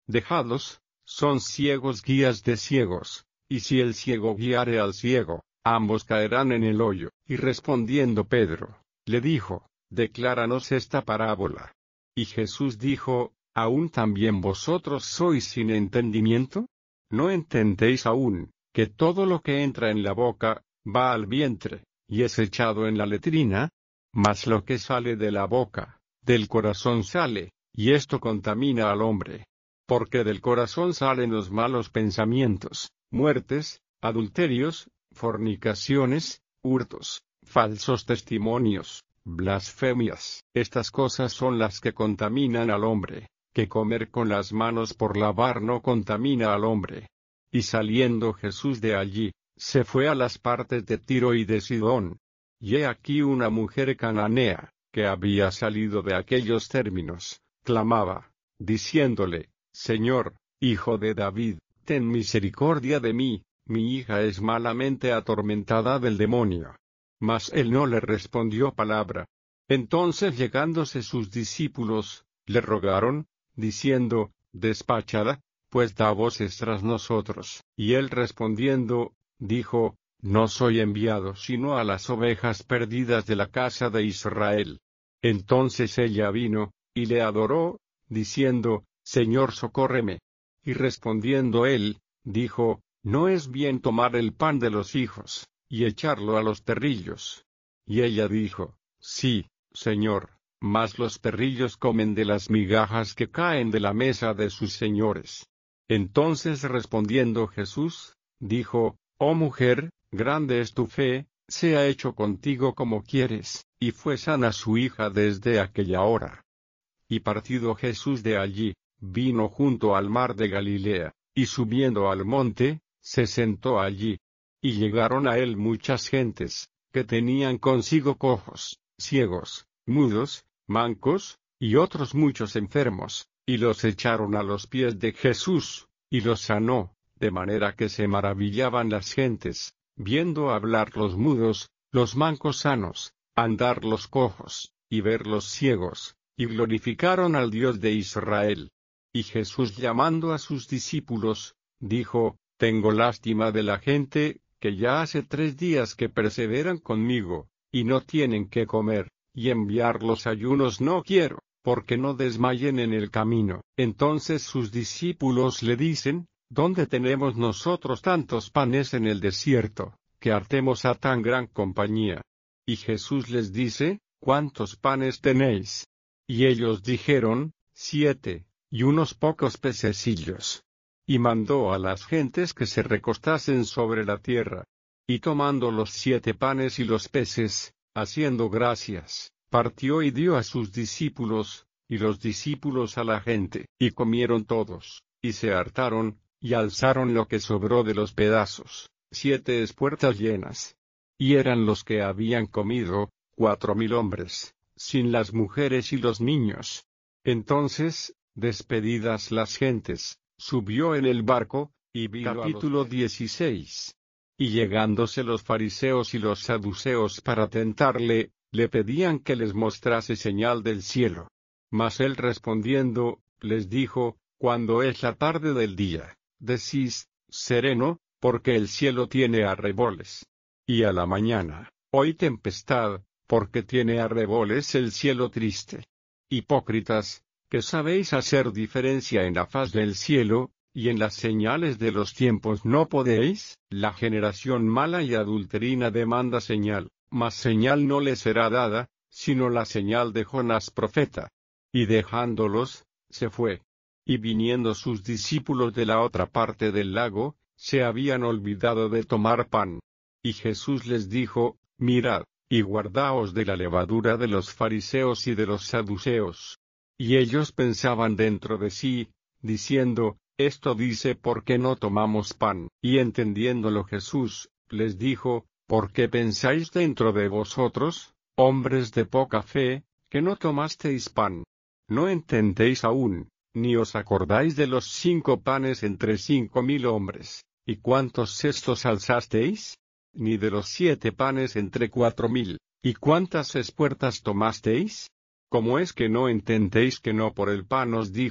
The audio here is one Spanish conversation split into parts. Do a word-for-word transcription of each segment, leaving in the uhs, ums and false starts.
Dejadlos, son ciegos guías de ciegos, y si el ciego guiare al ciego, ambos caerán en el hoyo. Y respondiendo Pedro, le dijo, decláranos esta parábola. Y Jesús dijo, ¿aún también vosotros sois sin entendimiento? ¿No entendéis aún, que todo lo que entra en la boca, va al vientre, y es echado en la letrina? Mas lo que sale de la boca, del corazón sale, y esto contamina al hombre. Porque del corazón salen los malos pensamientos, muertes, adulterios, fornicaciones, hurtos, falsos testimonios, blasfemias. Estas cosas son las que contaminan al hombre, que comer con las manos por lavar no contamina al hombre. Y saliendo Jesús de allí, se fue a las partes de Tiro y de Sidón. Y he aquí una mujer cananea, que había salido de aquellos términos, clamaba, diciéndole, Señor, Hijo de David, ten misericordia de mí, mi hija es malamente atormentada del demonio. Mas él no le respondió palabra. Entonces llegándose sus discípulos, le rogaron, diciendo, despáchala, pues da voces tras nosotros. Y él respondiendo, dijo, no soy enviado sino a las ovejas perdidas de la casa de Israel. Entonces ella vino, y le adoró, diciendo, Señor, socórreme. Y respondiendo él, dijo, no es bien tomar el pan de los hijos, y echarlo a los perrillos. Y ella dijo, sí, Señor, mas los perrillos comen de las migajas que caen de la mesa de sus señores. Entonces respondiendo Jesús, dijo, oh mujer, grande es tu fe, sea hecho contigo como quieres, y fue sana su hija desde aquella hora. Y partido Jesús de allí, vino junto al mar de Galilea, y subiendo al monte, se sentó allí. Y llegaron a él muchas gentes, que tenían consigo cojos, ciegos, mudos, mancos, y otros muchos enfermos, y los echaron a los pies de Jesús, y los sanó, de manera que se maravillaban las gentes, viendo hablar los mudos, los mancos sanos, andar los cojos, y ver los ciegos, y glorificaron al Dios de Israel. Y Jesús llamando a sus discípulos, dijo, tengo lástima de la gente, que ya hace tres días que perseveran conmigo, y no tienen qué comer, y enviar los ayunos no quiero, porque no desmayen en el camino. Entonces sus discípulos le dicen, ¿dónde tenemos nosotros tantos panes en el desierto, que hartemos a tan gran compañía? Y Jesús les dice, ¿cuántos panes tenéis? Y ellos dijeron, siete, y unos pocos pececillos. Y mandó a las gentes que se recostasen sobre la tierra. Y tomando los siete panes y los peces, haciendo gracias, partió y dio a sus discípulos, y los discípulos a la gente. Y comieron todos, y se hartaron, y alzaron lo que sobró de los pedazos, siete espuertas llenas. Y eran los que habían comido, cuatro mil hombres, sin las mujeres y los niños. Entonces, despedidas las gentes, subió en el barco, y vino Capítulo dieciséis. Y llegándose los fariseos y los saduceos para tentarle, le pedían que les mostrase señal del cielo. Mas él respondiendo, les dijo, cuando es la tarde del día, decís, sereno, porque el cielo tiene arreboles. Y a la mañana, hoy tempestad, porque tiene arreboles el cielo triste. Hipócritas, que sabéis hacer diferencia en la faz del cielo, y en las señales de los tiempos no podéis. La generación mala y adulterina demanda señal, mas señal no le será dada, sino la señal de Jonás profeta. Y dejándolos, se fue. Y viniendo sus discípulos de la otra parte del lago, se habían olvidado de tomar pan. Y Jesús les dijo, mirad, y guardaos de la levadura de los fariseos y de los saduceos. Y ellos pensaban dentro de sí, diciendo, esto dice ¿por qué no tomamos pan? Y entendiéndolo Jesús, les dijo, ¿por qué pensáis dentro de vosotros, hombres de poca fe, que no tomasteis pan? ¿No entendéis aún, ni os acordáis de los cinco panes entre cinco mil hombres, y cuántos cestos alzasteis? Ni de los siete panes entre cuatro mil, ¿y cuántas espuertas tomasteis? ¿Cómo es que no entendéis que no por el pan os dije,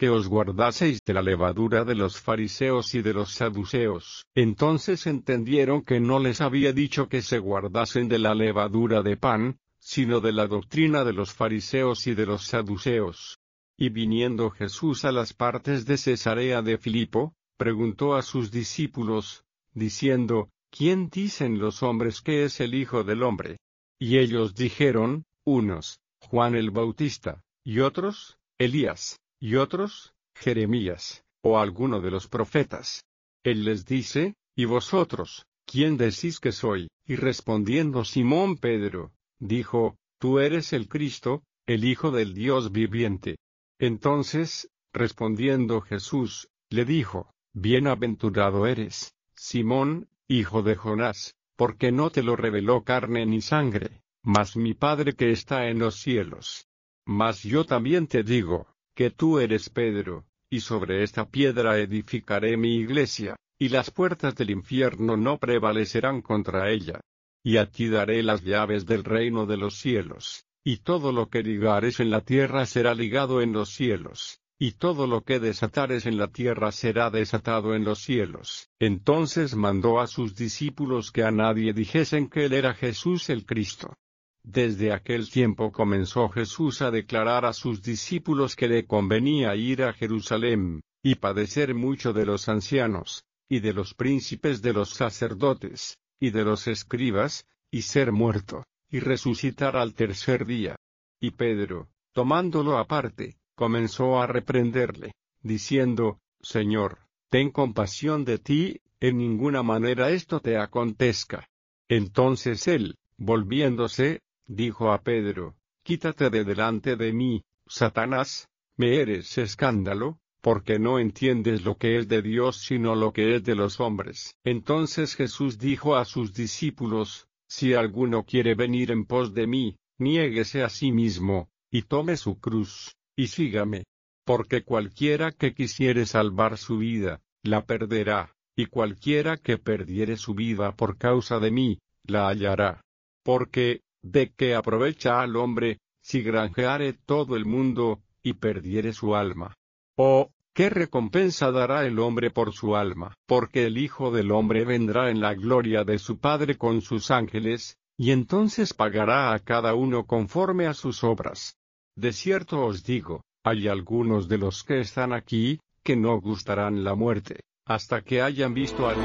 que os guardaseis de la levadura de los fariseos y de los saduceos. Entonces entendieron que no les había dicho que se guardasen de la levadura de pan, sino de la doctrina de los fariseos y de los saduceos. Y viniendo Jesús a las partes de Cesarea de Filipo, preguntó a sus discípulos, diciendo, ¿quién dicen los hombres que es el Hijo del Hombre? Y ellos dijeron, unos, Juan el Bautista, y otros, Elías, y otros, Jeremías, o alguno de los profetas. Él les dice, ¿y vosotros, quién decís que soy? Y respondiendo Simón Pedro, dijo, tú eres el Cristo, el Hijo del Dios viviente. Entonces, respondiendo Jesús, le dijo, bienaventurado eres, Simón, hijo de Jonás, porque no te lo reveló carne ni sangre, mas mi Padre que está en los cielos. Mas yo también te digo, que tú eres Pedro, y sobre esta piedra edificaré mi iglesia, y las puertas del infierno no prevalecerán contra ella. Y a ti daré las llaves del reino de los cielos, y todo lo que ligares en la tierra será ligado en los cielos, y todo lo que desatares en la tierra será desatado en los cielos. Entonces mandó a sus discípulos que a nadie dijesen que él era Jesús el Cristo. Desde aquel tiempo comenzó Jesús a declarar a sus discípulos que le convenía ir a Jerusalén, y padecer mucho de los ancianos, y de los príncipes de los sacerdotes, y de los escribas, y ser muerto, y resucitar al tercer día. Y Pedro, tomándolo aparte, comenzó a reprenderle, diciendo, Señor, ten compasión de ti, en ninguna manera esto te acontezca. Entonces él, volviéndose, dijo a Pedro, quítate de delante de mí, Satanás, me eres escándalo, porque no entiendes lo que es de Dios sino lo que es de los hombres. Entonces Jesús dijo a sus discípulos, si alguno quiere venir en pos de mí, niéguese a sí mismo, y tome su cruz, y sígame. Porque cualquiera que quisiere salvar su vida, la perderá, y cualquiera que perdiere su vida por causa de mí, la hallará. Porque, ¿de qué aprovecha al hombre, si granjeare todo el mundo, y perdiere su alma? ¿O, qué recompensa dará el hombre por su alma? Porque el Hijo del Hombre vendrá en la gloria de su Padre con sus ángeles, y entonces pagará a cada uno conforme a sus obras. De cierto os digo, hay algunos de los que están aquí, que no gustarán la muerte, hasta que hayan visto al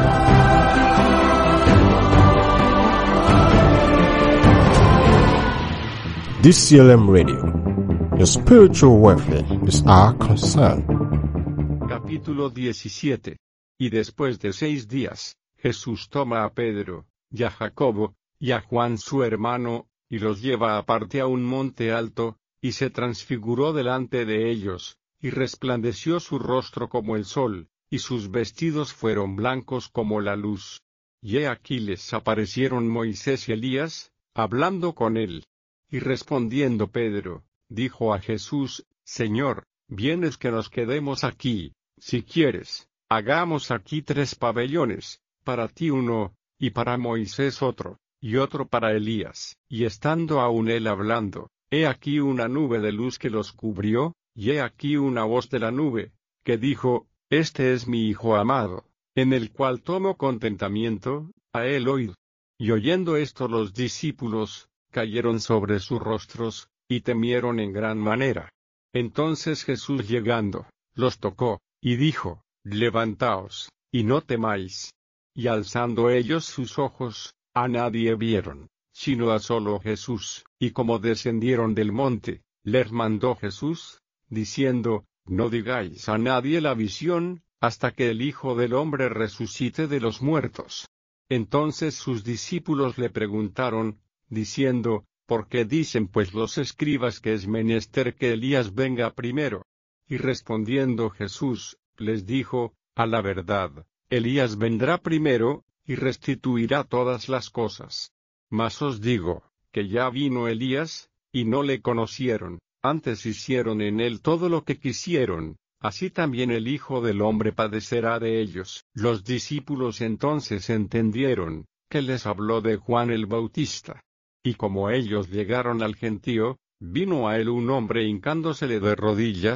Hijo. D C L M Radio. Your spiritual welfare is our concern. Capítulo diecisiete. Y después de seis días, Jesús toma a Pedro, y a Jacobo, y a Juan su hermano, y los lleva aparte a un monte alto, y se transfiguró delante de ellos, y resplandeció su rostro como el sol, y sus vestidos fueron blancos como la luz. Y he aquí les aparecieron Moisés y Elías, hablando con él. Y respondiendo Pedro, dijo a Jesús, Señor, bien es que nos quedemos aquí, si quieres, hagamos aquí tres pabellones, para ti uno, y para Moisés otro, y otro para Elías. Y estando aún él hablando, he aquí una nube de luz que los cubrió, y he aquí una voz de la nube, que dijo, Este es mi Hijo amado, en el cual tomo contentamiento, a él oíd. Y oyendo esto los discípulos, cayeron sobre sus rostros, y temieron en gran manera. Entonces Jesús llegando, los tocó, y dijo, Levantaos, y no temáis. Y alzando ellos sus ojos, a nadie vieron, sino a solo Jesús. Y como descendieron del monte, les mandó Jesús, diciendo, No digáis a nadie la visión, hasta que el Hijo del Hombre resucite de los muertos. Entonces sus discípulos le preguntaron, diciendo, ¿por qué dicen pues los escribas que es menester que Elías venga primero? Y respondiendo Jesús, les dijo, a la verdad, Elías vendrá primero, y restituirá todas las cosas. Mas os digo, que ya vino Elías, y no le conocieron, antes hicieron en él todo lo que quisieron, así también el Hijo del Hombre padecerá de ellos. Los discípulos entonces entendieron, que les habló de Juan el Bautista. Y como ellos llegaron al gentío, vino a él un hombre hincándosele de rodillas,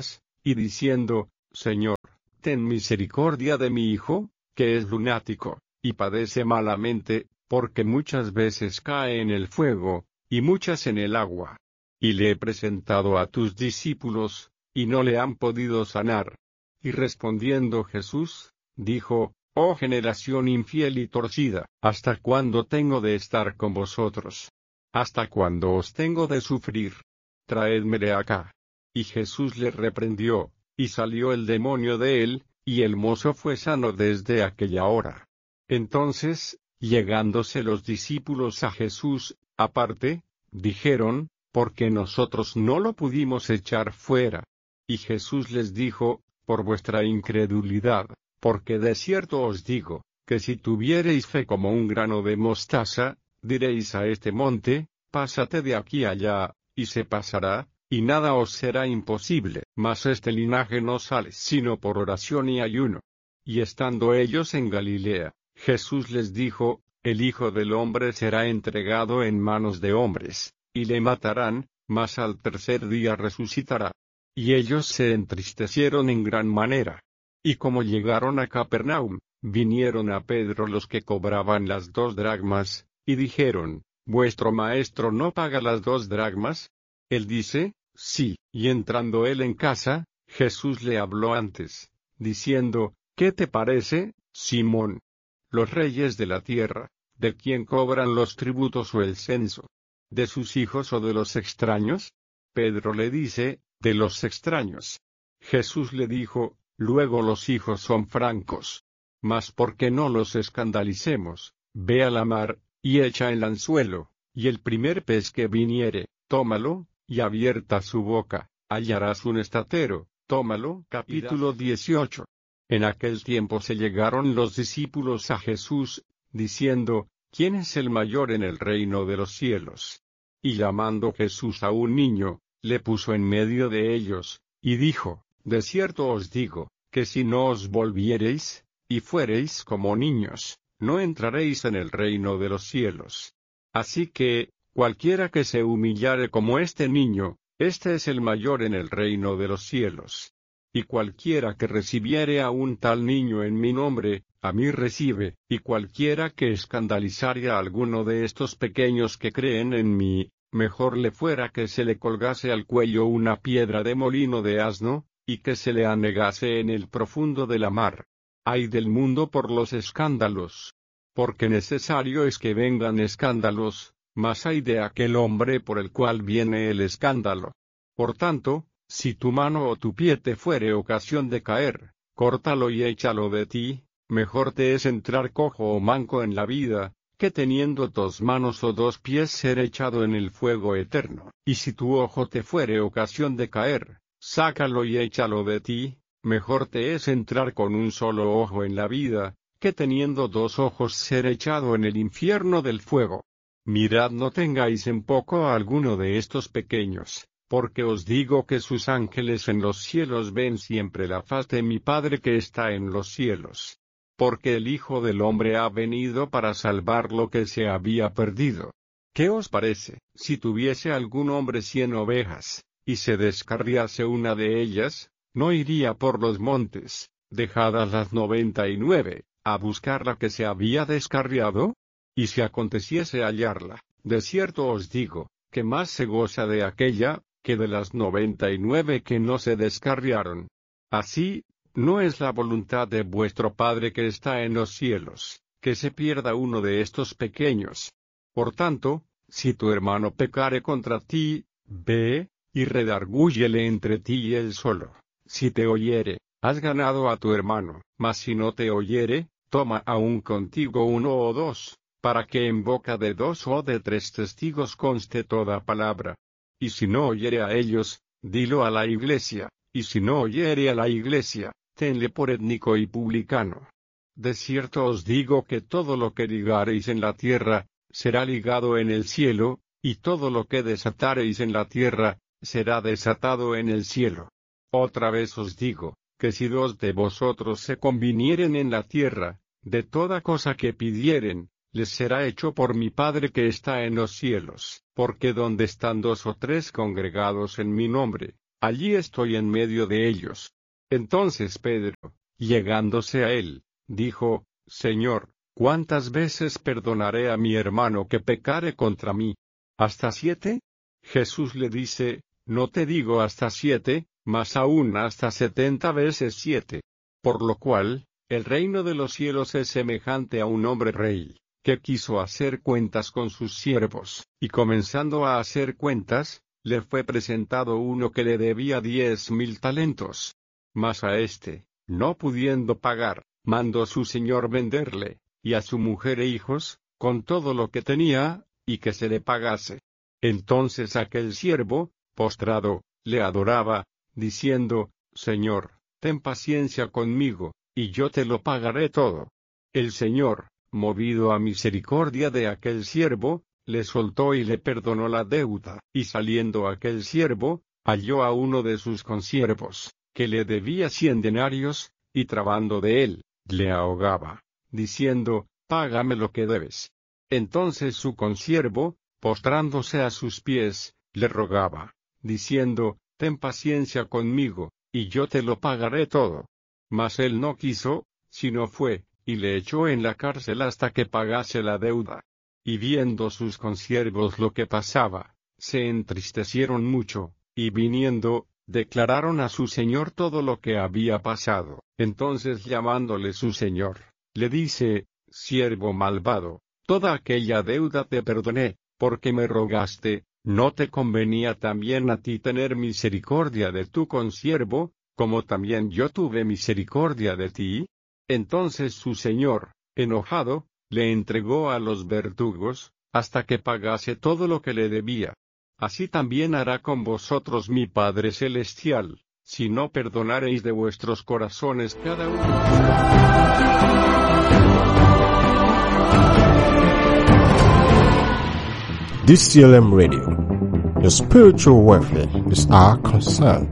y diciendo, Señor, ten misericordia de mi hijo, que es lunático, y padece malamente, porque muchas veces cae en el fuego, y muchas en el agua. Y le he presentado a tus discípulos, y no le han podido sanar. Y respondiendo Jesús, dijo, Oh generación infiel y torcida, ¿hasta cuándo tengo de estar con vosotros? ¿Hasta cuándo os tengo de sufrir? Traédmele acá. Y Jesús le reprendió, y salió el demonio de él, y el mozo fue sano desde aquella hora. Entonces, llegándose los discípulos a Jesús, aparte, dijeron, ¿por qué nosotros no lo pudimos echar fuera? Y Jesús les dijo, por vuestra incredulidad, porque de cierto os digo, que si tuviereis fe como un grano de mostaza, diréis a este monte, pásate de aquí allá, y se pasará, y nada os será imposible. Mas este linaje no sale sino por oración y ayuno. Y estando ellos en Galilea, Jesús les dijo, el Hijo del Hombre será entregado en manos de hombres, y le matarán, mas al tercer día resucitará. Y ellos se entristecieron en gran manera. Y como llegaron a Capernaum, vinieron a Pedro los que cobraban las dos dracmas, y dijeron, ¿vuestro maestro no paga las dos dracmas? Él dice, sí, y entrando él en casa, Jesús le habló antes, diciendo, ¿qué te parece, Simón? Los reyes de la tierra, ¿de quién cobran los tributos o el censo? ¿De sus hijos o de los extraños? Pedro le dice, de los extraños. Jesús le dijo, luego los hijos son francos. Mas ¿por qué no los escandalicemos? Ve a la mar, y echa el anzuelo, y el primer pez que viniere, tómalo, y abierta su boca, hallarás un estatero, tómalo. Capítulo dieciocho. En aquel tiempo se llegaron los discípulos a Jesús, diciendo, ¿quién es el mayor en el reino de los cielos? Y llamando Jesús a un niño, le puso en medio de ellos, y dijo, de cierto os digo, que si no os volviereis, y fuereis como niños, no entraréis en el reino de los cielos. Así que, cualquiera que se humillare como este niño, este es el mayor en el reino de los cielos. Y cualquiera que recibiere a un tal niño en mi nombre, a mí recibe, y cualquiera que escandalizare a alguno de estos pequeños que creen en mí, mejor le fuera que se le colgase al cuello una piedra de molino de asno, y que se le anegase en el profundo de la mar. Ay del mundo por los escándalos. Porque necesario es que vengan escándalos, mas ay de aquel hombre por el cual viene el escándalo. Por tanto, si tu mano o tu pie te fuere ocasión de caer, córtalo y échalo de ti, mejor te es entrar cojo o manco en la vida, que teniendo dos manos o dos pies ser echado en el fuego eterno. Y si tu ojo te fuere ocasión de caer, sácalo y échalo de ti, mejor te es entrar con un solo ojo en la vida, que teniendo dos ojos ser echado en el infierno del fuego. Mirad no tengáis en poco a alguno de estos pequeños, porque os digo que sus ángeles en los cielos ven siempre la faz de mi Padre que está en los cielos. Porque el Hijo del Hombre ha venido para salvar lo que se había perdido. ¿Qué os parece, si tuviese algún hombre cien ovejas, y se descarriase una de ellas, no iría por los montes, dejadas las noventa y nueve, a buscar la que se había descarriado? Y si aconteciese hallarla, de cierto os digo, que más se goza de aquella, que de las noventa y nueve que no se descarriaron. Así, no es la voluntad de vuestro Padre que está en los cielos, que se pierda uno de estos pequeños. Por tanto, si tu hermano pecare contra ti, ve, y redargúyele entre ti y él solo. Si te oyere, has ganado a tu hermano, mas si no te oyere, toma aún contigo uno o dos, para que en boca de dos o de tres testigos conste toda palabra. Y si no oyere a ellos, dilo a la iglesia, y si no oyere a la iglesia, tenle por étnico y publicano. De cierto os digo que todo lo que ligareis en la tierra, será ligado en el cielo, y todo lo que desatareis en la tierra, será desatado en el cielo. Otra vez os digo, que si dos de vosotros se convinieren en la tierra, de toda cosa que pidieren, les será hecho por mi Padre que está en los cielos. Porque donde están dos o tres congregados en mi nombre, allí estoy en medio de ellos. Entonces Pedro, llegándose a él, dijo, Señor, ¿cuántas veces perdonaré a mi hermano que pecare contra mí? ¿Hasta siete? Jesús le dice, no te digo hasta siete, mas aún hasta setenta veces siete. Por lo cual, el reino de los cielos es semejante a un hombre rey, que quiso hacer cuentas con sus siervos, y comenzando a hacer cuentas, le fue presentado uno que le debía diez mil talentos. Mas a éste, no pudiendo pagar, mandó su señor venderle, y a su mujer e hijos, con todo lo que tenía, y que se le pagase. Entonces aquel siervo, postrado, le adoraba, diciendo, Señor, ten paciencia conmigo, y yo te lo pagaré todo. El Señor, movido a misericordia de aquel siervo, le soltó y le perdonó la deuda. Y saliendo aquel siervo, halló a uno de sus consiervos, que le debía cien denarios, y trabando de él, le ahogaba, diciendo, Págame lo que debes. Entonces su consiervo, postrándose a sus pies, le rogaba, diciendo, Ten paciencia conmigo, y yo te lo pagaré todo. Mas él no quiso, sino fue, y le echó en la cárcel hasta que pagase la deuda. Y viendo sus consiervos lo que pasaba, se entristecieron mucho, y viniendo, declararon a su señor todo lo que había pasado. Entonces llamándole su señor, le dice, Siervo malvado, toda aquella deuda te perdoné, porque me rogaste. ¿No te convenía también a ti tener misericordia de tu consiervo, como también yo tuve misericordia de ti? Entonces su señor, enojado, le entregó a los verdugos, hasta que pagase todo lo que le debía. Así también hará con vosotros mi Padre Celestial, si no perdonareis de vuestros corazones cada uno. D C L M Radio. Your spiritual welfare is our concern.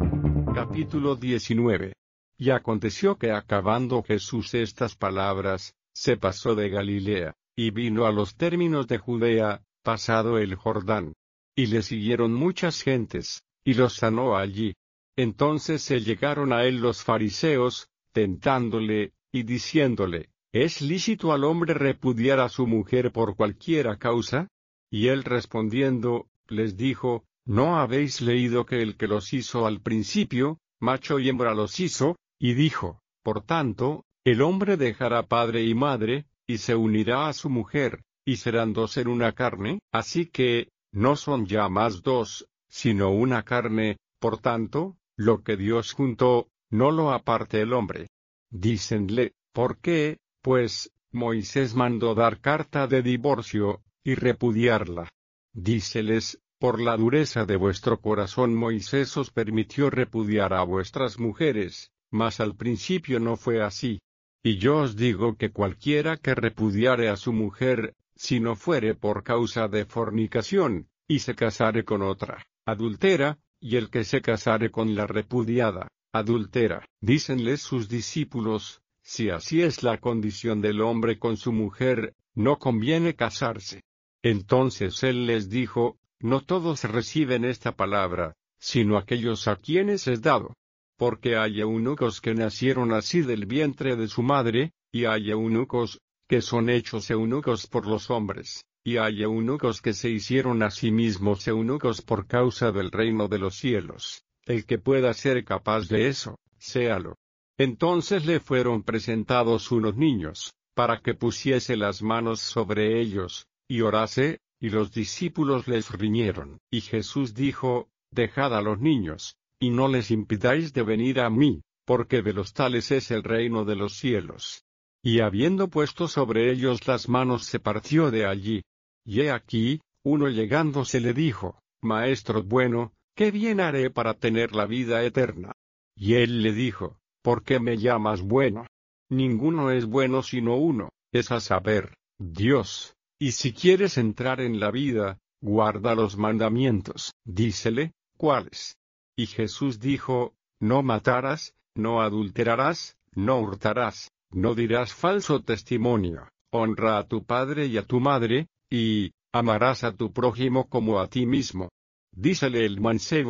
Capítulo diecinueve. Y aconteció que acabando Jesús estas palabras, se pasó de Galilea, y vino a los términos de Judea, pasado el Jordán. Y le siguieron muchas gentes, y los sanó allí. Entonces se llegaron a él los fariseos, tentándole, y diciéndole, ¿es lícito al hombre repudiar a su mujer por cualquiera causa? Y él respondiendo, les dijo, ¿no habéis leído que el que los hizo al principio, macho y hembra los hizo? Y dijo, por tanto, el hombre dejará padre y madre, y se unirá a su mujer, y serán dos en una carne, así que, no son ya más dos, sino una carne, por tanto, lo que Dios juntó, no lo aparte el hombre. Dícenle, ¿por qué? Pues, Moisés mandó dar carta de divorcio, y repudiarla. Díceles, por la dureza de vuestro corazón Moisés os permitió repudiar a vuestras mujeres, mas al principio no fue así. Y yo os digo que cualquiera que repudiare a su mujer, si no fuere por causa de fornicación, y se casare con otra, adultera, y el que se casare con la repudiada, adultera. Dícenles sus discípulos, si así es la condición del hombre con su mujer, no conviene casarse. Entonces él les dijo, no todos reciben esta palabra, sino aquellos a quienes es dado. Porque hay eunucos que nacieron así del vientre de su madre, y hay eunucos, que son hechos eunucos por los hombres, y hay eunucos que se hicieron a sí mismos eunucos por causa del reino de los cielos. El que pueda ser capaz de eso, séalo. Entonces le fueron presentados unos niños, para que pusiese las manos sobre ellos, y orase, y los discípulos les riñeron. Y Jesús dijo, dejad a los niños, y no les impidáis de venir a mí, porque de los tales es el reino de los cielos. Y habiendo puesto sobre ellos las manos se partió de allí. Y he aquí, uno llegándose le dijo, Maestro bueno, ¿qué bien haré para tener la vida eterna? Y él le dijo, ¿por qué me llamas bueno? Ninguno es bueno sino uno, es a saber, Dios. Y si quieres entrar en la vida, guarda los mandamientos. Dícele, ¿cuáles? Y Jesús dijo, no matarás, no adulterarás, no hurtarás, no dirás falso testimonio, honra a tu padre y a tu madre, y amarás a tu prójimo como a ti mismo. Dícele el mancebo,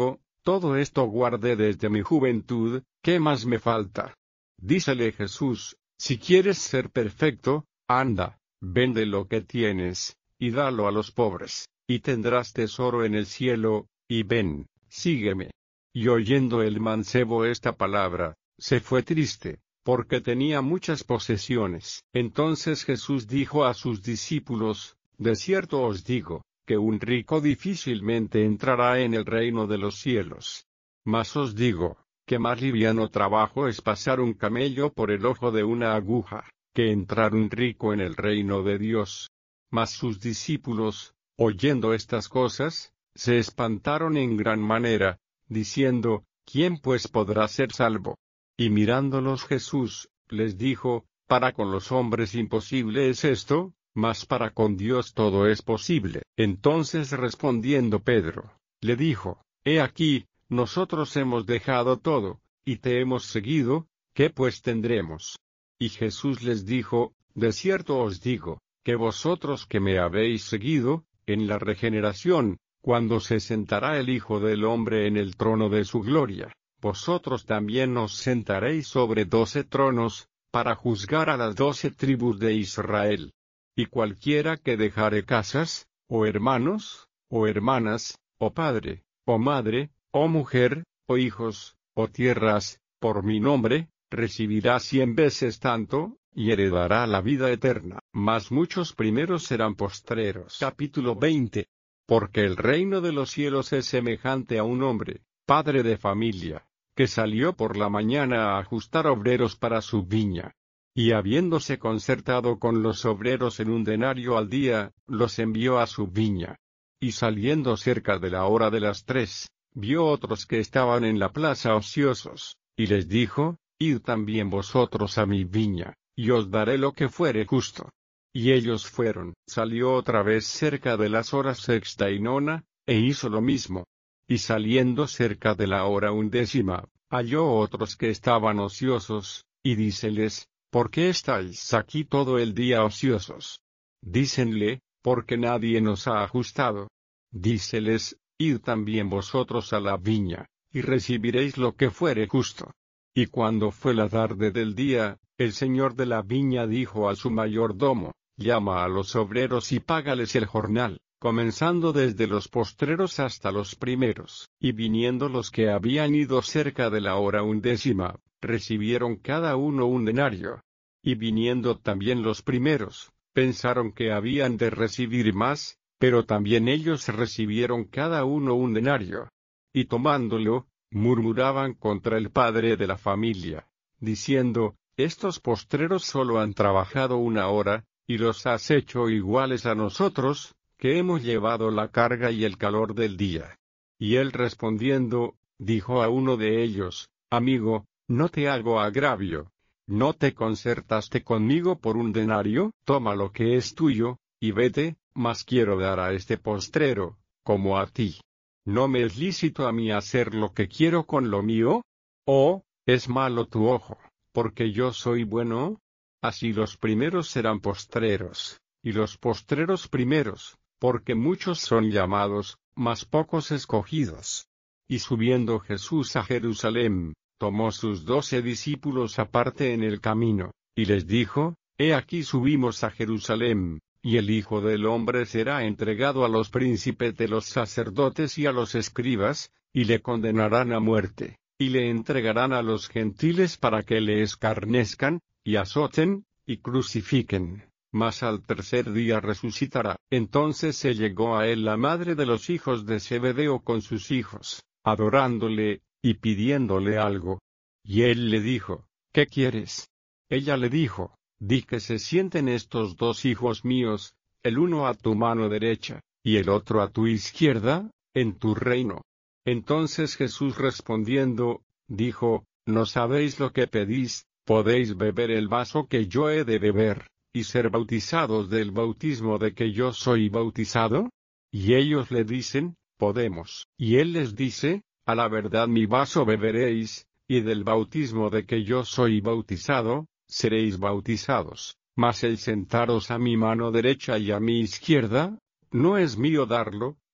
Todo esto guardé desde mi juventud, ¿qué más me falta? Dícele Jesús, si quieres ser perfecto, anda, vende lo que tienes, y dalo a los pobres, y tendrás tesoro en el cielo, y ven, sígueme. Y oyendo el mancebo esta palabra, se fue triste, porque tenía muchas posesiones. Entonces Jesús dijo a sus discípulos, de cierto os digo, que un rico difícilmente entrará en el reino de los cielos. Mas os digo, que más liviano trabajo es pasar un camello por el ojo de una aguja, que entrar un rico en el reino de Dios. Mas sus discípulos, oyendo estas cosas, se espantaron en gran manera, diciendo, ¿quién pues podrá ser salvo? Y mirándolos Jesús, les dijo, para con los hombres imposible es esto, mas para con Dios todo es posible. Entonces respondiendo Pedro, le dijo, he aquí, nosotros hemos dejado todo, y te hemos seguido, ¿qué pues tendremos? Y Jesús les dijo, de cierto os digo, que vosotros que me habéis seguido, en la regeneración, cuando se sentará el Hijo del Hombre en el trono de su gloria, vosotros también os sentaréis sobre doce tronos, para juzgar a las doce tribus de Israel. Y cualquiera que dejare casas, o hermanos, o hermanas, o padre, o madre, o mujer, o hijos, o tierras, por mi nombre, recibirá cien veces tanto, y heredará la vida eterna. Mas muchos primeros serán postreros. Capítulo veinte. Porque el reino de los cielos es semejante a un hombre, padre de familia, que salió por la mañana a ajustar obreros para su viña. Y habiéndose concertado con los obreros en un denario al día, los envió a su viña. Y saliendo cerca de la hora de las tres, vio otros que estaban en la plaza ociosos, y les dijo, id también vosotros a mi viña, y os daré lo que fuere justo. Y ellos fueron. Salió otra vez cerca de las horas sexta y nona, e hizo lo mismo. Y saliendo cerca de la hora undécima, halló otros que estaban ociosos, y díceles, ¿por qué estáis aquí todo el día ociosos? Dícenle, porque nadie nos ha ajustado. Díceles, id también vosotros a la viña, y recibiréis lo que fuere justo. Y cuando fue la tarde del día, el señor de la viña dijo a su mayordomo, llama a los obreros y págales el jornal, comenzando desde los postreros hasta los primeros. Y viniendo los que habían ido cerca de la hora undécima, recibieron cada uno un denario. Y viniendo también los primeros, pensaron que habían de recibir más, pero también ellos recibieron cada uno un denario. Y tomándolo, murmuraban contra el padre de la familia, diciendo, estos postreros solo han trabajado una hora, y los has hecho iguales a nosotros, que hemos llevado la carga y el calor del día. Y él respondiendo, dijo a uno de ellos, amigo, no te hago agravio. ¿No te concertaste conmigo por un denario? Toma lo que es tuyo, y vete, mas quiero dar a este postrero, como a ti. ¿No me es lícito a mí hacer lo que quiero con lo mío? ¿O, es malo tu ojo, porque yo soy bueno? Así los primeros serán postreros, y los postreros primeros, porque muchos son llamados, mas pocos escogidos. Y subiendo Jesús a Jerusalén, tomó sus doce discípulos aparte en el camino, y les dijo, he aquí subimos a Jerusalén, y el Hijo del Hombre será entregado a los príncipes de los sacerdotes y a los escribas, y le condenarán a muerte, y le entregarán a los gentiles para que le escarnezcan, y azoten, y crucifiquen, mas al tercer día resucitará. Entonces se llegó a él la madre de los hijos de Zebedeo con sus hijos, adorándole, y pidiéndole algo. Y él le dijo, ¿qué quieres? Ella le dijo, di que se sienten estos dos hijos míos, el uno a tu mano derecha, y el otro a tu izquierda, en tu reino. Entonces Jesús respondiendo, dijo, ¿no sabéis lo que pedís? ¿Podéis beber el vaso que yo he de beber, y ser bautizados del bautismo de que yo soy bautizado? Y ellos le dicen, podemos. Y él les dice, a la verdad mi vaso beberéis, y del bautismo de que yo soy bautizado, seréis bautizados. Mas el sentaros a mi mano derecha y a mi izquierda, no es mío darlo,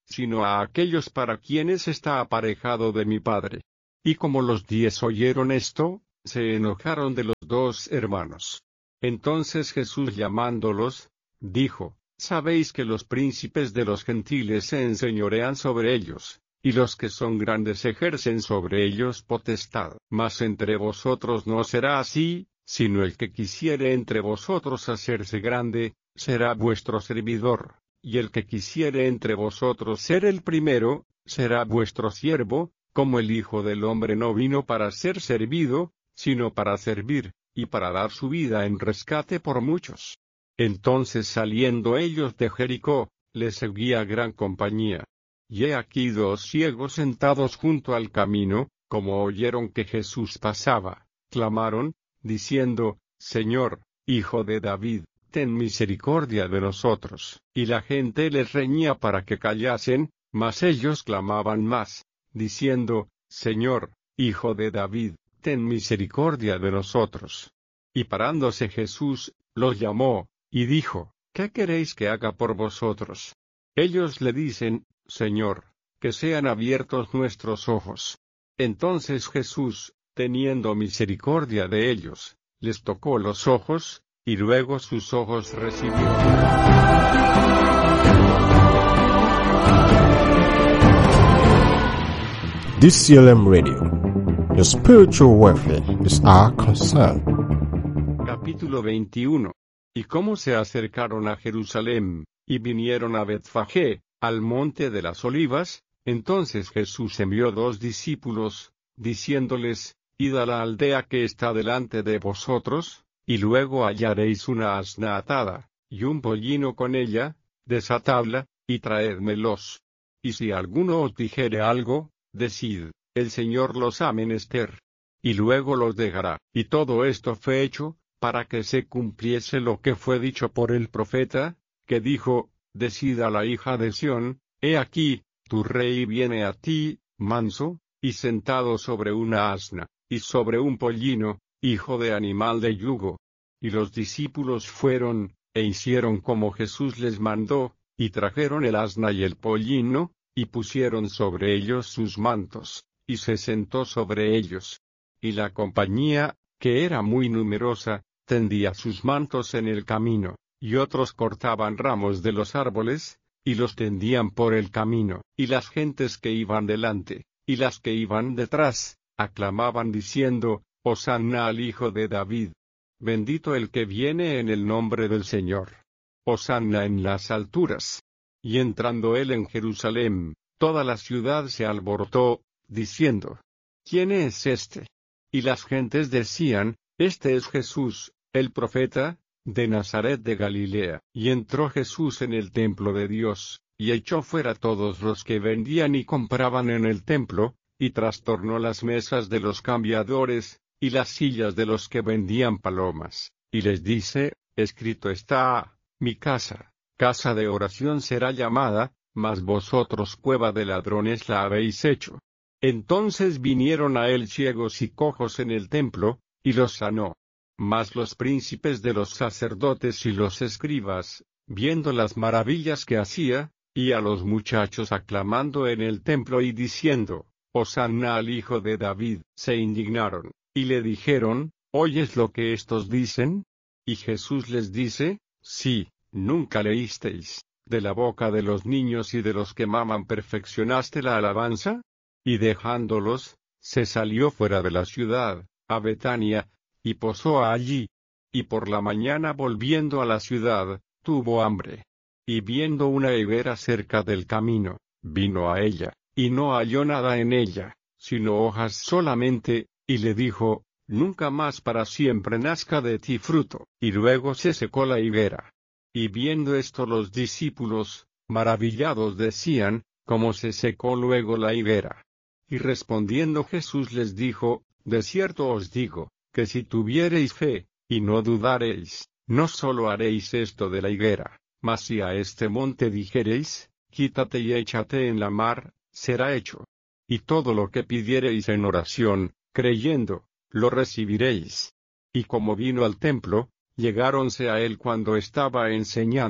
sino a aquellos para quienes está aparejado de mi Padre. Y como los diez oyeron esto, se enojaron de los dos hermanos. Entonces Jesús llamándolos, dijo: Sabéis que los príncipes de los gentiles se enseñorean sobre ellos, y los que son grandes ejercen sobre ellos potestad. Mas entre vosotros no será así, sino el que quisiere entre vosotros hacerse grande, será vuestro servidor, y el que quisiere entre vosotros ser el primero, será vuestro siervo, como el Hijo del Hombre no vino para ser servido, sino para servir, y para dar su vida en rescate por muchos. Entonces saliendo ellos de Jericó, les seguía gran compañía. Y he aquí dos ciegos sentados junto al camino, como oyeron que Jesús pasaba, clamaron, diciendo: Señor, Hijo de David, ten misericordia de nosotros. Y la gente les reñía para que callasen, mas ellos clamaban más, diciendo: Señor, Hijo de David, ten misericordia de nosotros. Y parándose Jesús, los llamó, y dijo: ¿Qué queréis que haga por vosotros? Ellos le dicen: Señor, que sean abiertos nuestros ojos. Entonces Jesús, teniendo misericordia de ellos, les tocó los ojos, y luego sus ojos recibieron. D C L M Radio. Your spiritual welfare is our concern. Capítulo veintiuno. Y cómo se acercaron a Jerusalén, y vinieron a Betfagé, al monte de las olivas, entonces Jesús envió dos discípulos, diciéndoles: Id a la aldea que está delante de vosotros, y luego hallaréis una asna atada, y un pollino con ella, desatadla, y traédmelos. Y si alguno os dijere algo, decid: el Señor los ha menester. Y luego los dejará. Y todo esto fue hecho, para que se cumpliese lo que fue dicho por el profeta, que dijo: Decid a la hija de Sión: he aquí, tu rey viene a ti, manso, y sentado sobre una asna, y sobre un pollino, hijo de animal de yugo. Y los discípulos fueron, e hicieron como Jesús les mandó, y trajeron el asna y el pollino, y pusieron sobre ellos sus mantos, y se sentó sobre ellos. Y la compañía, que era muy numerosa, tendía sus mantos en el camino, y otros cortaban ramos de los árboles, y los tendían por el camino. Y las gentes que iban delante, y las que iban detrás, aclamaban diciendo: Hosanna al Hijo de David. Bendito el que viene en el nombre del Señor. Hosanna en las alturas. Y entrando él en Jerusalén, toda la ciudad se alborotó, diciendo: ¿Quién es este? Y las gentes decían: Este es Jesús, el profeta, de Nazaret de Galilea. Y entró Jesús en el templo de Dios, y echó fuera todos los que vendían y compraban en el templo, y trastornó las mesas de los cambiadores, y las sillas de los que vendían palomas. Y les dice: Escrito está: mi casa, casa de oración será llamada, mas vosotros cueva de ladrones la habéis hecho. Entonces vinieron a él ciegos y cojos en el templo, y los sanó. Mas los príncipes de los sacerdotes y los escribas, viendo las maravillas que hacía, y a los muchachos aclamando en el templo y diciendo: Hosanna al Hijo de David, se indignaron, y le dijeron: ¿Oyes lo que estos dicen? Y Jesús les dice: Sí, nunca leísteis: de la boca de los niños y de los que maman perfeccionaste la alabanza. Y dejándolos, se salió fuera de la ciudad, a Betania, y posó allí. Y por la mañana volviendo a la ciudad, tuvo hambre. Y viendo una higuera cerca del camino, vino a ella, y no halló nada en ella, sino hojas solamente, y le dijo: Nunca más para siempre nazca de ti fruto. Y luego se secó la higuera. Y viendo esto los discípulos, maravillados decían: ¿Cómo se secó luego la higuera? Y respondiendo Jesús les dijo: De cierto os digo, que si tuviereis fe, y no dudareis, no sólo haréis esto de la higuera, mas si a este monte dijereis: Quítate y échate en la mar, será hecho. Y todo lo que pidiereis en oración, creyendo, lo recibiréis. Y como vino al templo, llegáronse a él cuando estaba enseñando,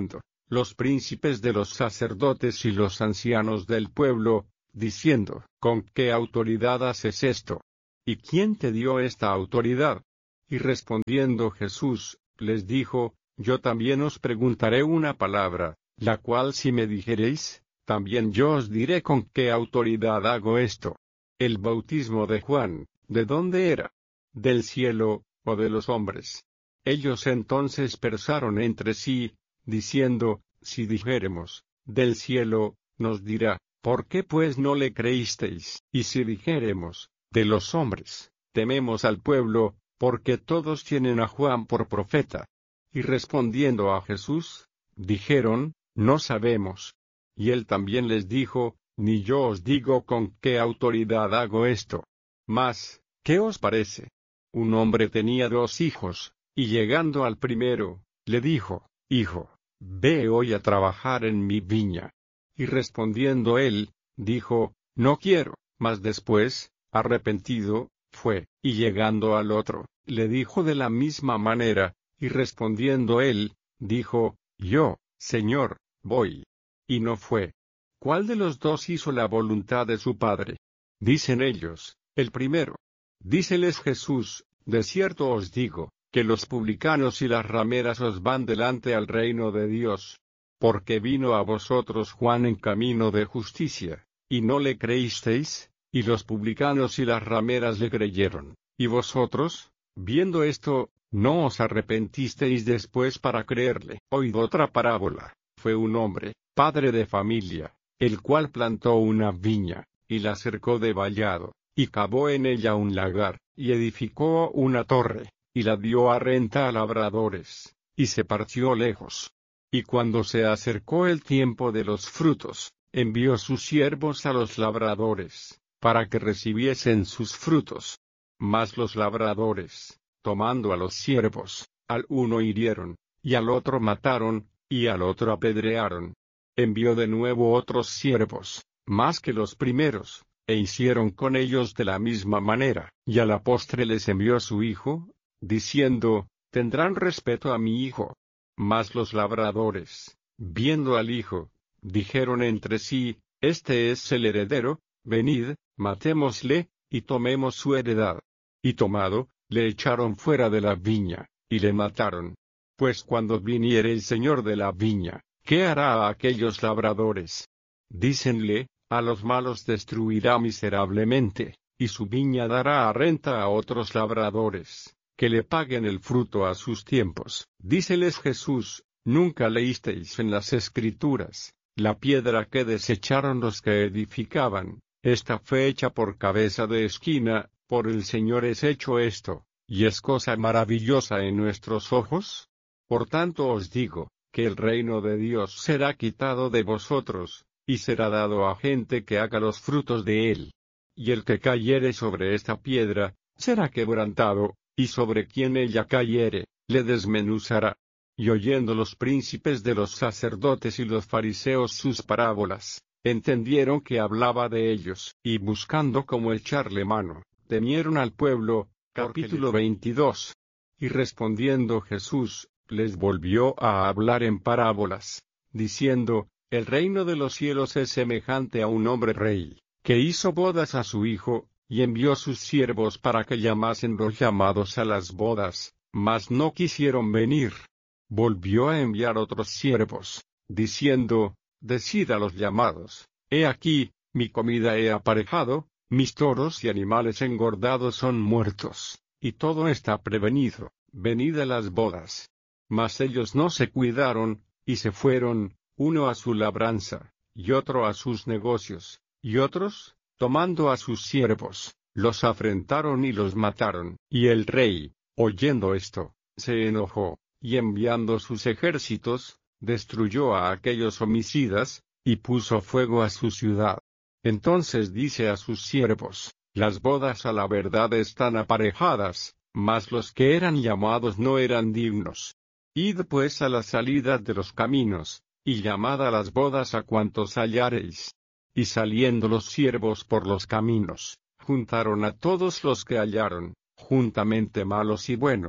los príncipes de los sacerdotes y los ancianos del pueblo, diciendo, ¿con qué autoridad haces esto? ¿Y quién te dio esta autoridad? Y respondiendo Jesús, les dijo, yo también os preguntaré una palabra, la cual si me dijereis, también yo os diré con qué autoridad hago esto. El bautismo de Juan, ¿de dónde era? ¿Del cielo, o de los hombres? Ellos entonces pensaron entre sí, diciendo, si dijéremos, del cielo, nos dirá, ¿por qué pues no le creísteis? Y si dijéremos, de los hombres, tememos al pueblo, porque todos tienen a Juan por profeta. Y respondiendo a Jesús, dijeron, no sabemos. Y él también les dijo, ni yo os digo con qué autoridad hago esto. Mas, ¿qué os parece? Un hombre tenía dos hijos, y llegando al primero, le dijo, Hijo, ve hoy a trabajar en mi viña. Y respondiendo él, dijo, No quiero, mas después, arrepentido, fue, y llegando al otro, le dijo de la misma manera, y respondiendo él, dijo, Yo, Señor, voy. Y no fue. ¿Cuál de los dos hizo la voluntad de su padre? Dicen ellos, el primero. Díceles Jesús, de cierto os digo, que los publicanos y las rameras os van delante al reino de Dios. Porque vino a vosotros Juan en camino de justicia, y no le creísteis, y los publicanos y las rameras le creyeron. Y vosotros, viendo esto, no os arrepentisteis después para creerle. Oíd otra parábola. Fue un hombre, padre de familia, el cual plantó una viña, y la cercó de vallado, y cavó en ella un lagar, y edificó una torre, y la dio a renta a labradores, y se partió lejos. Y cuando se acercó el tiempo de los frutos, envió sus siervos a los labradores, para que recibiesen sus frutos. Mas los labradores, tomando a los siervos, al uno hirieron, y al otro mataron, y al otro apedrearon. Envió de nuevo otros siervos, más que los primeros, e hicieron con ellos de la misma manera. Y a la postre les envió su hijo, diciendo, tendrán respeto a mi hijo. Mas los labradores, viendo al hijo, dijeron entre sí, este es el heredero, venid, matémosle, y tomemos su heredad. Y tomado, le echaron fuera de la viña, y le mataron. Pues cuando viniere el señor de la viña, ¿qué hará a aquellos labradores? Dícenle, a los malos destruirá miserablemente, y su viña dará a renta a otros labradores, que le paguen el fruto a sus tiempos. Díceles Jesús, ¿nunca leísteis en las Escrituras, la piedra que desecharon los que edificaban, esta fue hecha por cabeza de esquina, por el Señor es hecho esto, y es cosa maravillosa en nuestros ojos? Por tanto os digo, que el reino de Dios será quitado de vosotros, y será dado a gente que haga los frutos de él. Y el que cayere sobre esta piedra, será quebrantado, y sobre quien ella cayere, le desmenuzará. Y oyendo los príncipes de los sacerdotes y los fariseos sus parábolas, entendieron que hablaba de ellos, y buscando cómo echarle mano, temieron al pueblo. Capítulo veintidós. Y respondiendo Jesús, les volvió a hablar en parábolas, diciendo, el reino de los cielos es semejante a un hombre rey, que hizo bodas a su hijo, y envió sus siervos para que llamasen los llamados a las bodas, mas no quisieron venir. Volvió a enviar otros siervos, diciendo, decid a los llamados, he aquí, mi comida he aparejado, mis toros y animales engordados son muertos, y todo está prevenido, venid a las bodas. Mas ellos no se cuidaron, y se fueron, uno a su labranza, y otro a sus negocios, y otros, tomando a sus siervos, los afrentaron y los mataron. Y el rey, oyendo esto, se enojó, y enviando sus ejércitos, destruyó a aquellos homicidas, y puso fuego a su ciudad. Entonces dice a sus siervos, las bodas a la verdad están aparejadas, mas los que eran llamados no eran dignos. Id pues a la salida de los caminos, y llamad a las bodas a cuantos hallareis. Y saliendo los siervos por los caminos, juntaron a todos los que hallaron, juntamente malos y buenos,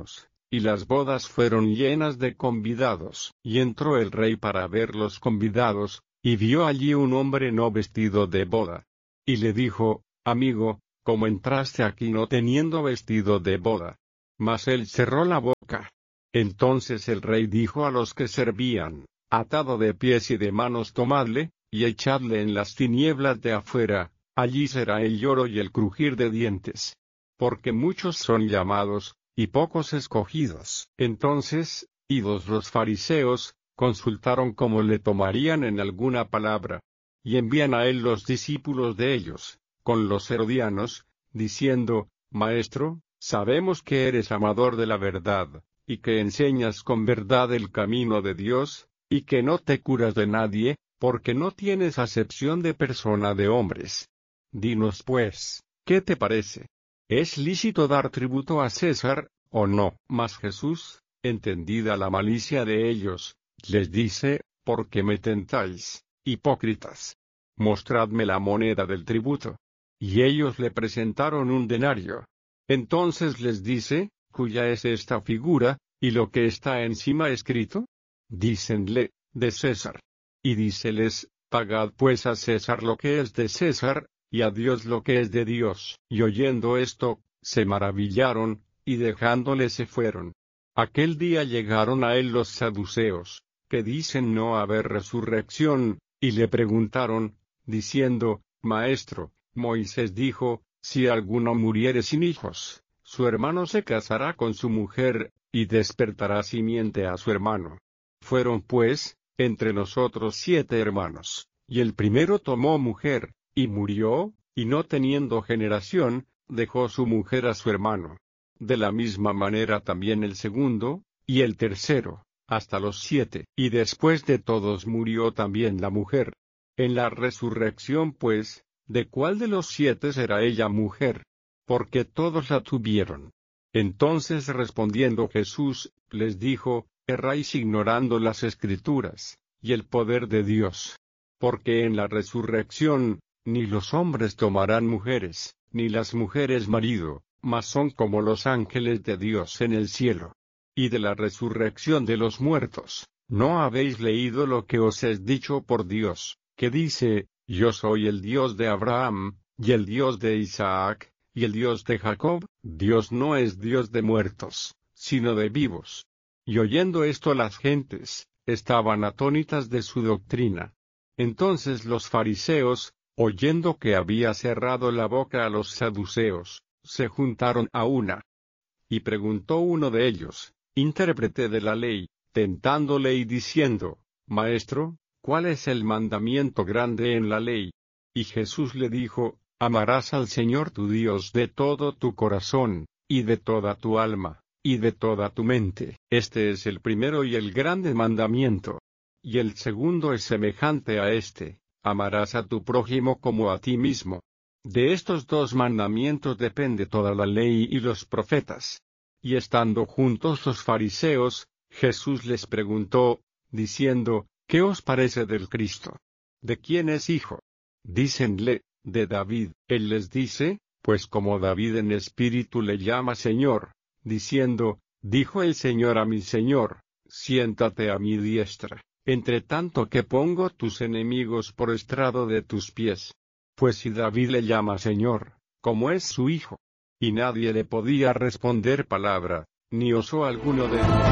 y las bodas fueron llenas de convidados. Y entró el rey para ver los convidados, y vio allí un hombre no vestido de boda. Y le dijo: Amigo, ¿cómo entraste aquí no teniendo vestido de boda? Mas él cerró la boca. Entonces el rey dijo a los que servían: Atado de pies y de manos tomadle, y echadle en las tinieblas de afuera, allí será el lloro y el crujir de dientes. Porque muchos son llamados, y pocos escogidos. Entonces, idos los fariseos, consultaron cómo le tomarían en alguna palabra. Y envían a él los discípulos de ellos, con los herodianos, diciendo: Maestro, sabemos que eres amador de la verdad, y que enseñas con verdad el camino de Dios, y que no te curas de nadie, porque no tienes acepción de persona de hombres. Dinos pues, ¿qué te parece? ¿Es lícito dar tributo a César, o no? Mas Jesús, entendida la malicia de ellos, les dice: ¿Por qué me tentáis, hipócritas? Mostradme la moneda del tributo. Y ellos le presentaron un denario. Entonces les dice: ¿Cuya es esta figura, y lo que está encima escrito? Dícenle: de César. Y díceles: Pagad pues a César lo que es de César, y a Dios lo que es de Dios. Y oyendo esto, se maravillaron, y dejándole se fueron. Aquel día llegaron a él los saduceos, que dicen no haber resurrección, y le preguntaron, diciendo: Maestro, Moisés dijo: Si alguno muriere sin hijos, su hermano se casará con su mujer, y despertará simiente a su hermano. Fueron pues, entre nosotros siete hermanos, y el primero tomó mujer, y murió, y no teniendo generación, dejó su mujer a su hermano. De la misma manera también el segundo, y el tercero, hasta los siete. Y después de todos murió también la mujer. En la resurrección pues, ¿de cuál de los siete será ella mujer? Porque todos la tuvieron. Entonces respondiendo Jesús, les dijo: Erráis ignorando las Escrituras, y el poder de Dios. Porque en la resurrección, ni los hombres tomarán mujeres, ni las mujeres marido, mas son como los ángeles de Dios en el cielo. Y de la resurrección de los muertos, ¿no habéis leído lo que os es dicho por Dios, que dice: Yo soy el Dios de Abraham, y el Dios de Isaac, y el Dios de Jacob? Dios no es Dios de muertos, sino de vivos. Y oyendo esto las gentes, estaban atónitas de su doctrina. Entonces los fariseos, oyendo que había cerrado la boca a los saduceos, se juntaron a una. Y preguntó uno de ellos, intérprete de la ley, tentándole y diciendo: Maestro, ¿cuál es el mandamiento grande en la ley? Y Jesús le dijo: Amarás al Señor tu Dios de todo tu corazón, y de toda tu alma, y de toda tu mente. Este es el primero y el grande mandamiento. Y el segundo es semejante a este: amarás a tu prójimo como a ti mismo. De estos dos mandamientos depende toda la ley y los profetas. Y estando juntos los fariseos, Jesús les preguntó, diciendo: ¿Qué os parece del Cristo? ¿De quién es hijo? Dícenle: de David. Él les dice: Pues como David en espíritu le llama Señor, diciendo: Dijo el Señor a mi Señor: Siéntate a mi diestra, entre tanto que pongo tus enemigos por estrado de tus pies. Pues si David le llama Señor, ¿cómo es su hijo? Y nadie le podía responder palabra, ni osó alguno de ellos.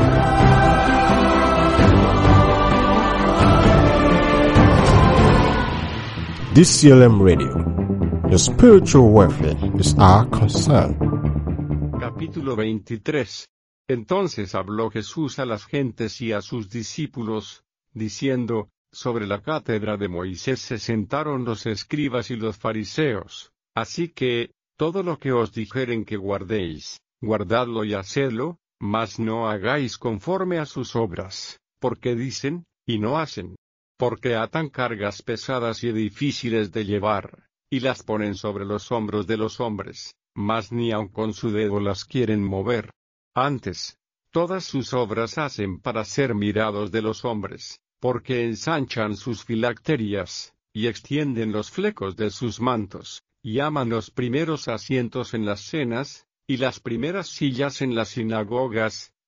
D C L M Radio. Your spiritual welfare is our concern. Capítulo veintitrés. Entonces habló Jesús a las gentes y a sus discípulos, diciendo: Sobre la cátedra de Moisés se sentaron los escribas y los fariseos, así que, todo lo que os dijeren que guardéis, guardadlo y hacedlo, mas no hagáis conforme a sus obras, porque dicen, y no hacen. Porque atan cargas pesadas y difíciles de llevar, y las ponen sobre los hombros de los hombres, mas ni aun con su dedo las quieren mover. Antes, todas sus obras hacen para ser mirados de los hombres, porque ensanchan sus filacterias, y extienden los flecos de sus mantos, y aman los primeros asientos en las cenas, y las primeras sillas en las sinagogas,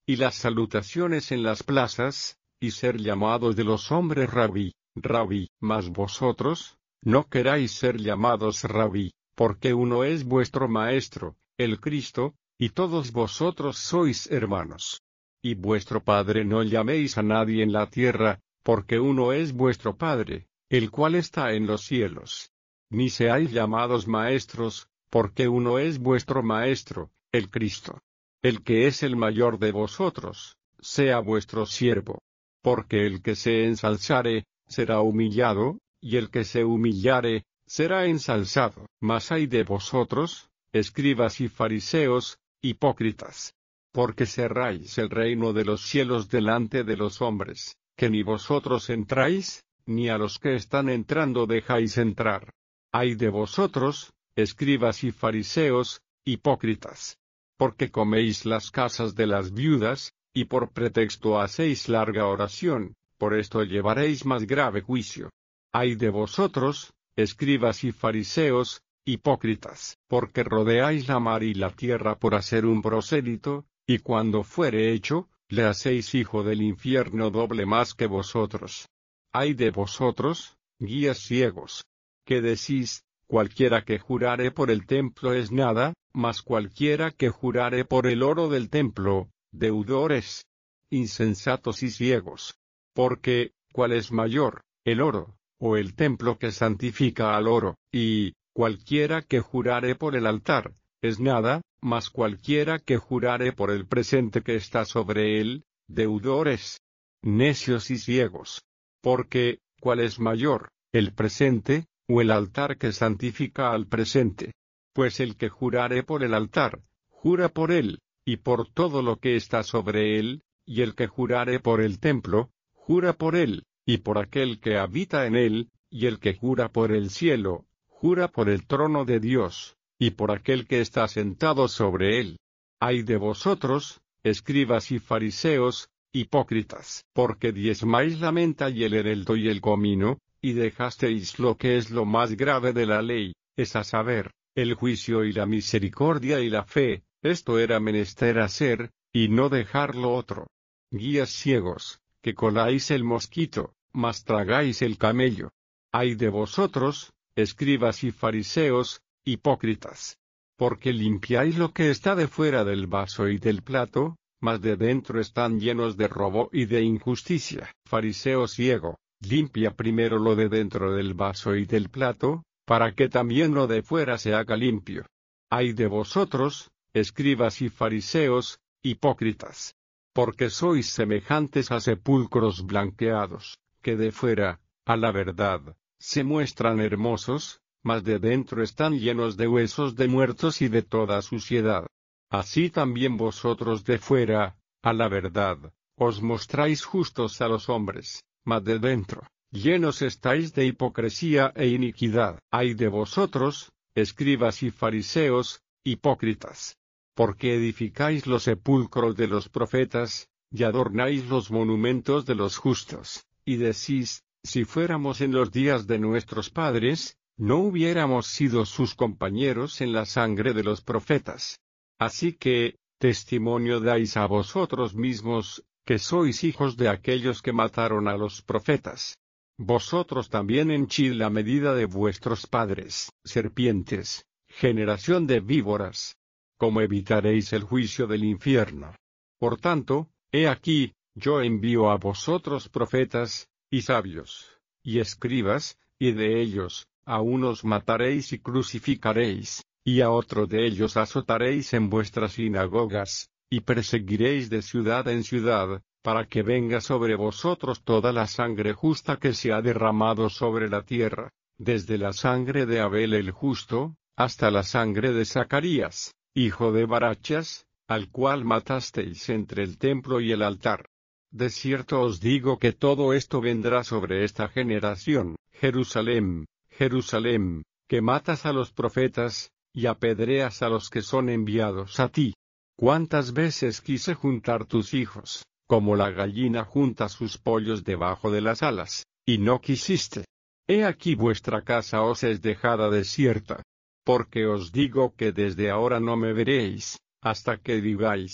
y las salutaciones en las plazas, y ser llamados de los hombres rabí, rabí. Mas vosotros, no queráis ser llamados rabí, porque uno es vuestro maestro, el Cristo, y todos vosotros sois hermanos. Y vuestro Padre no llaméis a nadie en la tierra, porque uno es vuestro Padre, el cual está en los cielos. Ni seáis llamados maestros, porque uno es vuestro Maestro, el Cristo. El que es el mayor de vosotros, sea vuestro siervo. Porque el que se ensalzare, será humillado, y el que se humillare, será ensalzado. Mas ay de vosotros, escribas y fariseos, hipócritas. Porque cerráis el reino de los cielos delante de los hombres, que ni vosotros entráis, ni a los que están entrando dejáis entrar. Ay de vosotros, escribas y fariseos, hipócritas. Porque coméis las casas de las viudas, y por pretexto hacéis larga oración, por esto llevaréis más grave juicio. Ay de vosotros, escribas y fariseos, hipócritas, porque rodeáis la mar y la tierra por hacer un prosélito, y cuando fuere hecho, le hacéis hijo del infierno doble más que vosotros. Ay de vosotros, guías ciegos, que decís, cualquiera que jurare por el templo es nada, mas cualquiera que jurare por el oro del templo, deudor es. Insensatos y ciegos. Porque, ¿cuál es mayor, el oro, o el templo que santifica al oro? Y, cualquiera que jurare por el altar, es nada, mas cualquiera que jurare por el presente que está sobre él, deudor es. Necios y ciegos. Porque, ¿cuál es mayor, el presente, o el altar que santifica al presente? Pues el que jurare por el altar, jura por él, y por todo lo que está sobre él, y el que jurare por el templo, jura por él, y por aquel que habita en él, y el que jura por el cielo, jura por el trono de Dios, y por aquel que está sentado sobre él. Ay de vosotros, escribas y fariseos, hipócritas, porque diezmáis la menta y el eneldo y el comino, y dejasteis lo que es lo más grave de la ley, es a saber, el juicio y la misericordia y la fe. Esto era menester hacer, y no dejar lo otro. Guías ciegos, que coláis el mosquito, mas tragáis el camello. Ay de vosotros, escribas y fariseos, hipócritas. Porque limpiáis lo que está de fuera del vaso y del plato, mas de dentro están llenos de robo y de injusticia. Fariseo ciego, limpia primero lo de dentro del vaso y del plato, para que también lo de fuera se haga limpio. Ay de vosotros, escribas y fariseos, hipócritas. Porque sois semejantes a sepulcros blanqueados, que de fuera, a la verdad, se muestran hermosos, mas de dentro están llenos de huesos de muertos y de toda suciedad. Así también vosotros de fuera, a la verdad, os mostráis justos a los hombres, mas de dentro, llenos estáis de hipocresía e iniquidad. Ay de vosotros, escribas y fariseos, hipócritas. Porque edificáis los sepulcros de los profetas, y adornáis los monumentos de los justos, y decís, si fuéramos en los días de nuestros padres, no hubiéramos sido sus compañeros en la sangre de los profetas. Así que, testimonio dais a vosotros mismos, que sois hijos de aquellos que mataron a los profetas. Vosotros también henchid la medida de vuestros padres, serpientes, generación de víboras. ¿Cómo evitaréis el juicio del infierno? Por tanto, he aquí, yo envío a vosotros profetas, y sabios, y escribas, y de ellos, a unos mataréis y crucificaréis, y a otro de ellos azotaréis en vuestras sinagogas, y perseguiréis de ciudad en ciudad, para que venga sobre vosotros toda la sangre justa que se ha derramado sobre la tierra, desde la sangre de Abel el justo, hasta la sangre de Zacarías, hijo de Barachas, al cual matasteis entre el templo y el altar. De cierto os digo que todo esto vendrá sobre esta generación. Jerusalén, Jerusalén, que matas a los profetas, y apedreas a los que son enviados a ti. ¿Cuántas veces quise juntar tus hijos, como la gallina junta sus pollos debajo de las alas, y no quisiste? He aquí vuestra casa os es dejada desierta. Porque os digo que desde ahora no me veréis, hasta que digáis,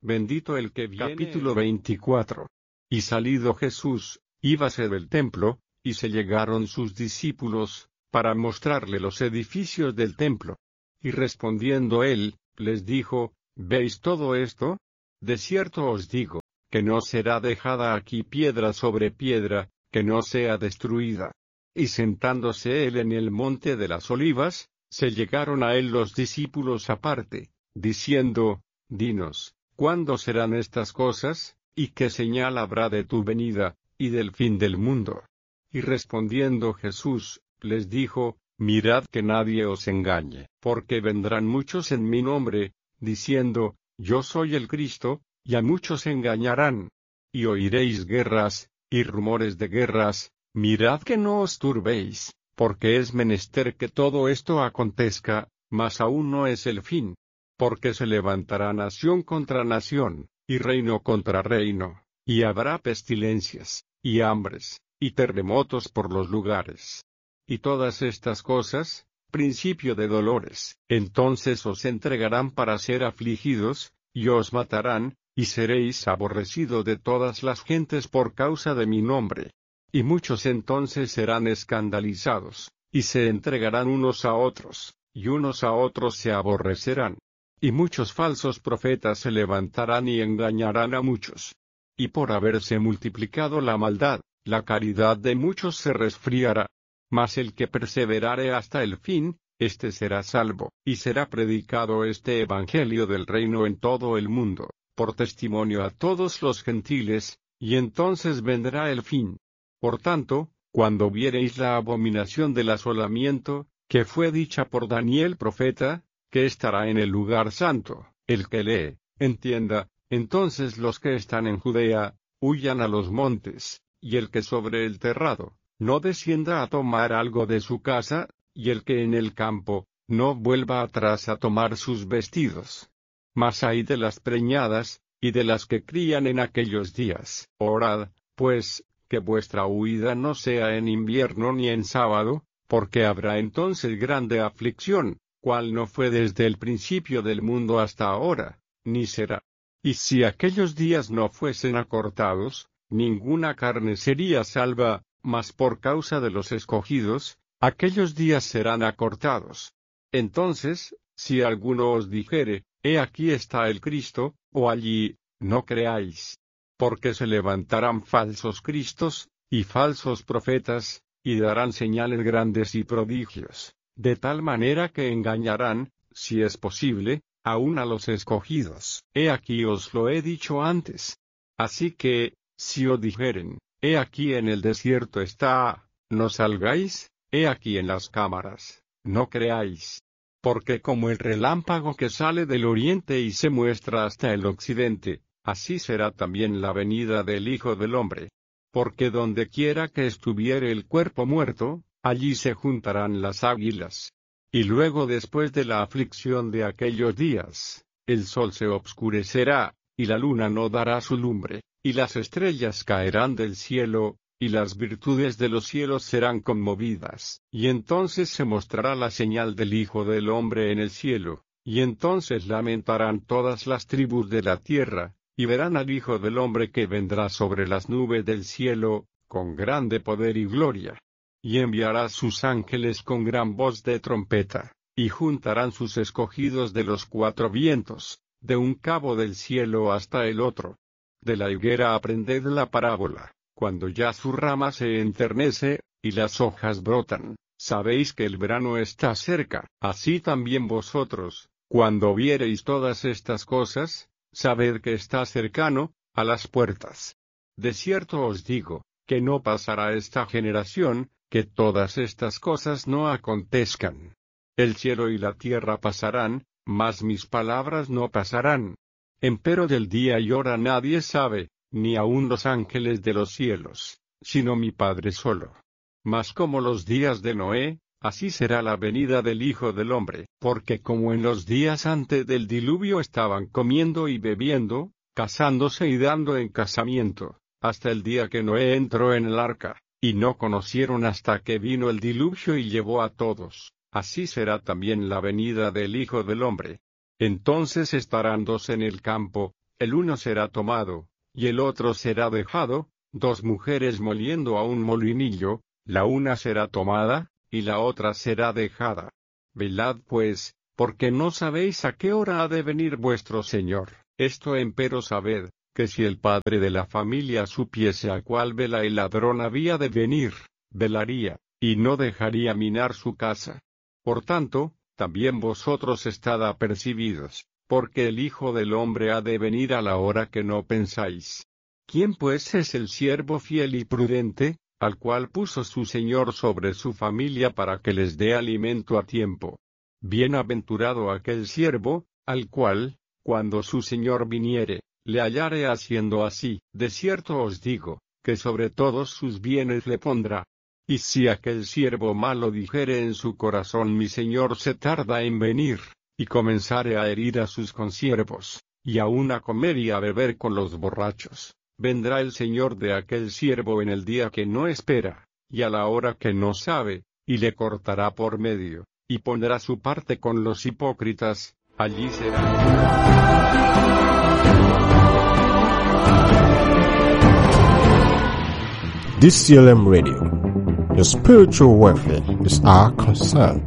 bendito el que viene. Capítulo veinticuatro. Y salido Jesús, íbase del templo, y se llegaron sus discípulos, para mostrarle los edificios del templo. Y respondiendo él, les dijo, ¿veis todo esto? De cierto os digo, que no será dejada aquí piedra sobre piedra, que no sea destruida. Y sentándose él en el monte de las olivas, se llegaron a él los discípulos aparte, diciendo, Dinos, ¿cuándo serán estas cosas, y qué señal habrá de tu venida, y del fin del mundo? Y respondiendo Jesús, les dijo, Mirad que nadie os engañe, porque vendrán muchos en mi nombre, diciendo, Yo soy el Cristo, y a muchos engañarán. Y oiréis guerras, y rumores de guerras. Mirad que no os turbéis, porque es menester que todo esto acontezca, mas aún no es el fin. Porque se levantará nación contra nación, y reino contra reino, y habrá pestilencias, y hambres, y terremotos por los lugares. Y todas estas cosas, principio de dolores. Entonces os entregarán para ser afligidos, y os matarán, y seréis aborrecidos de todas las gentes por causa de mi nombre. Y muchos entonces serán escandalizados, y se entregarán unos a otros, y unos a otros se aborrecerán. Y muchos falsos profetas se levantarán y engañarán a muchos. Y por haberse multiplicado la maldad, la caridad de muchos se resfriará. Mas el que perseverare hasta el fin, éste será salvo, y será predicado este evangelio del reino en todo el mundo, por testimonio a todos los gentiles, y entonces vendrá el fin. Por tanto, cuando viereis la abominación del asolamiento, que fue dicha por Daniel profeta, que estará en el lugar santo, el que lee, entienda, entonces los que están en Judea, huyan a los montes, y el que sobre el terrado, no descienda a tomar algo de su casa, y el que en el campo, no vuelva atrás a tomar sus vestidos. Mas ay de las preñadas, y de las que crían en aquellos días. Orad, pues, que vuestra huida no sea en invierno ni en sábado, porque habrá entonces grande aflicción, cual no fue desde el principio del mundo hasta ahora, ni será. Y si aquellos días no fuesen acortados, ninguna carne sería salva, mas por causa de los escogidos, aquellos días serán acortados. Entonces, si alguno os dijere, he aquí está el Cristo, o allí, no creáis. Porque se levantarán falsos cristos, y falsos profetas, y darán señales grandes y prodigios, de tal manera que engañarán, si es posible, aun a los escogidos. He aquí os lo he dicho antes. Así que, si os dijeren, he aquí en el desierto está, no salgáis, he aquí en las cámaras, no creáis. Porque como el relámpago que sale del oriente y se muestra hasta el occidente, así será también la venida del Hijo del Hombre. Porque donde quiera que estuviere el cuerpo muerto, allí se juntarán las águilas. Y luego después de la aflicción de aquellos días, el sol se obscurecerá, y la luna no dará su lumbre, y las estrellas caerán del cielo, y las virtudes de los cielos serán conmovidas. Y entonces se mostrará la señal del Hijo del Hombre en el cielo, y entonces lamentarán todas las tribus de la tierra, y verán al Hijo del Hombre que vendrá sobre las nubes del cielo, con grande poder y gloria. Y enviará sus ángeles con gran voz de trompeta, y juntarán sus escogidos de los cuatro vientos, de un cabo del cielo hasta el otro. De la higuera aprended la parábola, cuando ya su rama se enternece, y las hojas brotan, sabéis que el verano está cerca. Así también vosotros, cuando viereis todas estas cosas, sabed que está cercano, a las puertas. De cierto os digo, que no pasará esta generación, que todas estas cosas no acontezcan. El cielo y la tierra pasarán, mas mis palabras no pasarán. Empero del día y hora nadie sabe, ni aun los ángeles de los cielos, sino mi Padre solo. Mas como los días de Noé, así será la venida del Hijo del Hombre. Porque como en los días antes del diluvio estaban comiendo y bebiendo, casándose y dando en casamiento, hasta el día que Noé entró en el arca, y no conocieron hasta que vino el diluvio y llevó a todos, así será también la venida del Hijo del Hombre. Entonces estarán dos en el campo, el uno será tomado, y el otro será dejado. Dos mujeres moliendo a un molinillo, la una será tomada, y la otra será dejada. Velad pues, porque no sabéis a qué hora ha de venir vuestro Señor. Esto empero sabed, que si el padre de la familia supiese a cuál vela el ladrón había de venir, velaría, y no dejaría minar su casa. Por tanto, también vosotros estad apercibidos, porque el Hijo del Hombre ha de venir a la hora que no pensáis. ¿Quién pues es el siervo fiel y prudente, al cual puso su Señor sobre su familia para que les dé alimento a tiempo? Bienaventurado aquel siervo, al cual, cuando su Señor viniere, le hallare haciendo así. De cierto os digo, que sobre todos sus bienes le pondrá. Y si aquel siervo malo dijere en su corazón: mi Señor se tarda en venir, y comenzare a herir a sus consiervos, y aun a comer y a beber con los borrachos, vendrá el Señor de aquel siervo en el día que no espera, y a la hora que no sabe, y le cortará por medio, y pondrá su parte con los hipócritas. Allí será. D C L M Radio. Your spiritual welfare is our concern.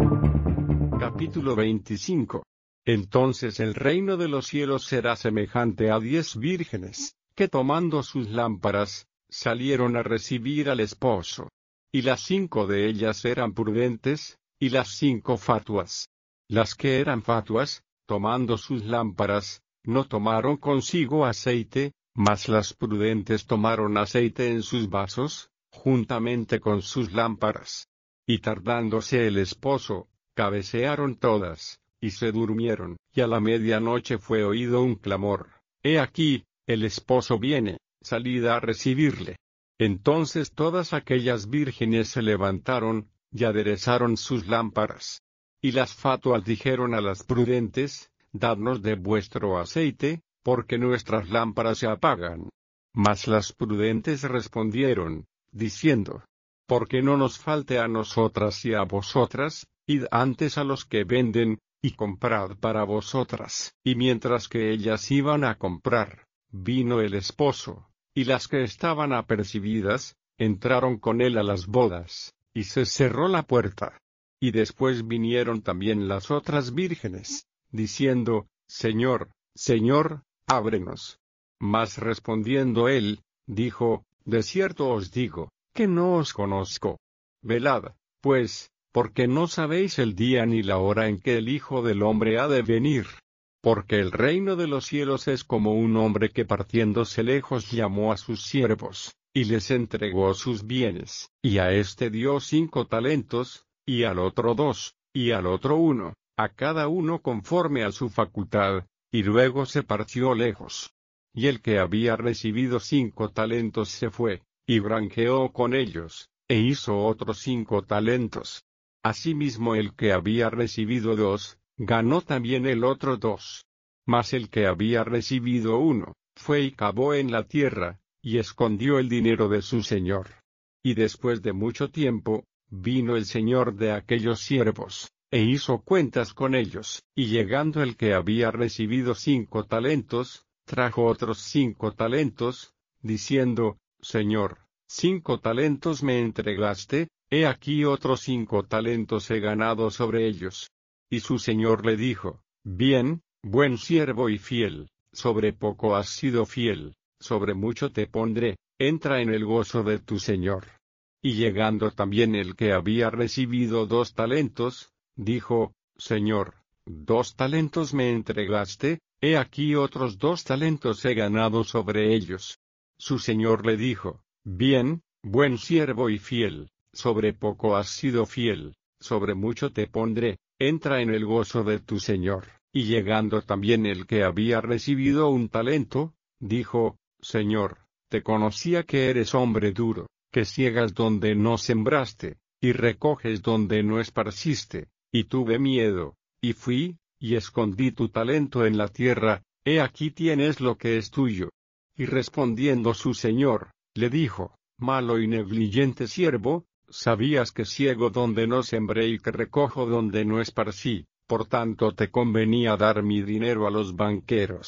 Capítulo veinticinco. Entonces el reino de los cielos será semejante a diez vírgenes, que tomando sus lámparas, salieron a recibir al esposo. Y las cinco de ellas eran prudentes, y las cinco fatuas. Las que eran fatuas, tomando sus lámparas, no tomaron consigo aceite, mas las prudentes tomaron aceite en sus vasos, juntamente con sus lámparas. Y tardándose el esposo, cabecearon todas, y se durmieron. Y a la medianoche fue oído un clamor: He aquí, el esposo viene, salid a recibirle. Entonces todas aquellas vírgenes se levantaron, y aderezaron sus lámparas. Y las fatuas dijeron a las prudentes: Dadnos de vuestro aceite, porque nuestras lámparas se apagan. Mas las prudentes respondieron, diciendo: Porque no nos falte a nosotras y a vosotras, id antes a los que venden, y comprad para vosotras. Y mientras que ellas iban a comprar, vino el esposo, y las que estaban apercibidas, entraron con él a las bodas, y se cerró la puerta. Y después vinieron también las otras vírgenes, diciendo: Señor, Señor, ábrenos. Mas respondiendo él, dijo: De cierto os digo, que no os conozco. Velad, pues, porque no sabéis el día ni la hora en que el Hijo del Hombre ha de venir. Porque el reino de los cielos es como un hombre que partiéndose lejos llamó a sus siervos, y les entregó sus bienes. Y a este dio cinco talentos, y al otro dos, y al otro uno, a cada uno conforme a su facultad, y luego se partió lejos. Y el que había recibido cinco talentos se fue, y granjeó con ellos, e hizo otros cinco talentos. Asimismo el que había recibido dos, ganó también el otro dos. Mas el que había recibido uno, fue y cavó en la tierra, y escondió el dinero de su señor. Y después de mucho tiempo, vino el señor de aquellos siervos, e hizo cuentas con ellos. Y llegando el que había recibido cinco talentos, trajo otros cinco talentos, diciendo: Señor, cinco talentos me entregaste, he aquí otros cinco talentos he ganado sobre ellos. Y su señor le dijo: Bien, buen siervo y fiel, sobre poco has sido fiel, sobre mucho te pondré, entra en el gozo de tu señor. Y llegando también el que había recibido dos talentos, dijo: Señor, dos talentos me entregaste, he aquí otros dos talentos he ganado sobre ellos. Su señor le dijo: Bien, buen siervo y fiel, sobre poco has sido fiel, sobre mucho te pondré, entra en el gozo de tu señor. Y llegando también el que había recibido un talento, dijo: Señor, te conocía que eres hombre duro, que ciegas donde no sembraste, y recoges donde no esparciste, y tuve miedo, y fui, y escondí tu talento en la tierra, he aquí tienes lo que es tuyo. Y respondiendo su señor, le dijo: Malo y negligente siervo, sabías que ciego donde no sembré y que recojo donde no esparcí, por tanto te convenía dar mi dinero a los banqueros,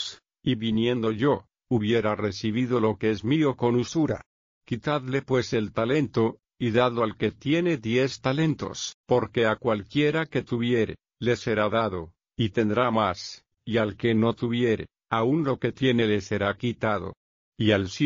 y viniendo yo, hubiera recibido lo que es mío con usura. Quitadle pues el talento, y dadlo al que tiene diez talentos, porque a cualquiera que tuviere, le será dado, y tendrá más, y al que no tuviere, aun lo que tiene le será quitado. Y al